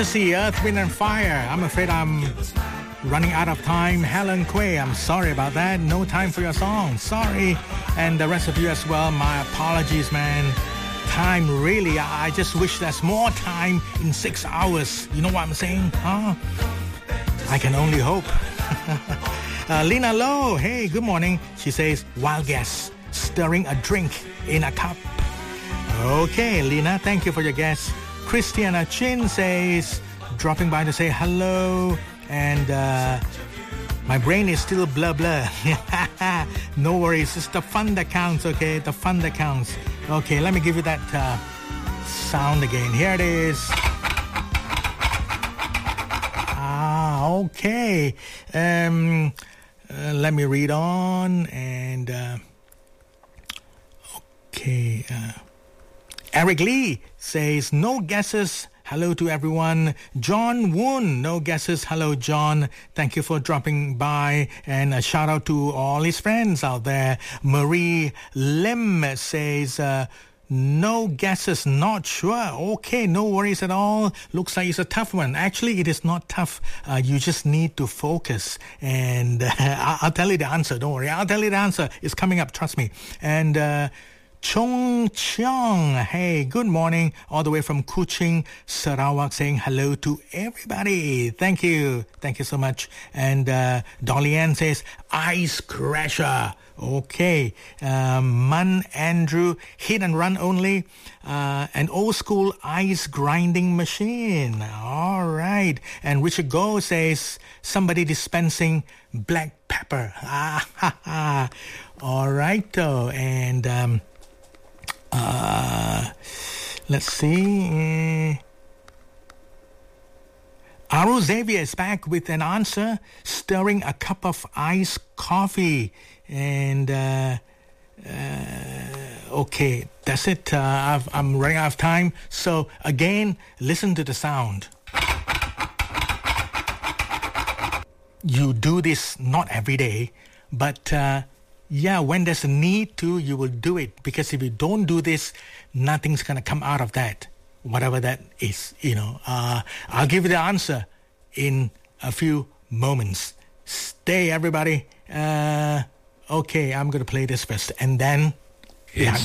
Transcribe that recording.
Courtesy, Earth, Wind and Fire. I'm afraid I'm running out of time. Helen Quay, I'm sorry about that. No time for your song. Sorry. And the rest of you as well, my apologies, man. Time, really, I just wish there's more time in 6 hours. You know what I'm saying? Huh? I can only hope. Lena Lowe, hey, good morning. She says, wild guess, stirring a drink in a cup. Okay, Lena, thank you for your guess. Christiana Chin says, dropping by to say hello. And my brain is still blah blah. No worries, it's the fun that counts, okay? The fun that counts. Okay, let me give you that sound again. Here it is. Okay. Let me read on. And okay. Eric Lee says, no guesses. Hello to everyone. John Woon, no guesses. Hello, John. Thank you for dropping by. And a shout out to all his friends out there. Marie Lim says, no guesses, not sure. Okay, no worries at all. Looks like it's a tough one. Actually, it is not tough. You just need to focus. And I'll tell you the answer. Don't worry. I'll tell you the answer. It's coming up. Trust me. And Chung Cheong, hey, good morning, all the way from Kuching, Sarawak, saying hello to everybody. Thank you so much. And Dolly Ann says, Ice Crasher. Okay, Mun Andrew, hit and run only, an old school ice grinding machine. All right. And Richard Go says, somebody dispensing black pepper. All right, and let's see. Aru Xavier is back with an answer, stirring a cup of iced coffee. And okay, that's it. I'm running out of time. So again, listen to the sound. You do this not every day, but yeah, when there's a need to, you will do it. Because if you don't do this, nothing's going to come out of that, whatever that is, you know. I'll give you the answer in a few moments. Stay, everybody. Okay, I'm going to play this first. And then...